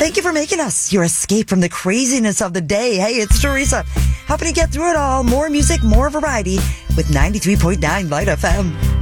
Thank you for making us your escape from the craziness of the day. Hey, it's Teresa, helping you get through it all. More music, more variety with 93.9 Light FM.